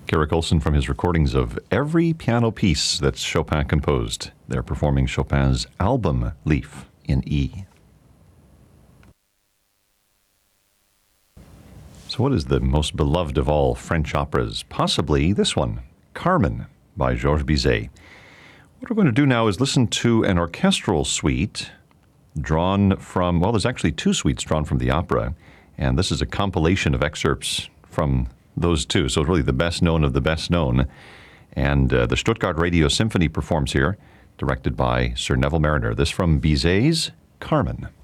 Garrick Olson from his recordings of every piano piece that Chopin composed. They're performing Chopin's Album Leaf in E. So what is the most beloved of all French operas? Possibly this one, Carmen by Georges Bizet. What we're going to do now is listen to an orchestral suite drawn from, well, there's actually two suites drawn from the opera, and this is a compilation of excerpts from those two, so it's really the best known of the best known. And the Stuttgart Radio Symphony performs here, directed by Sir Neville Marriner. This from Bizet's Carmen.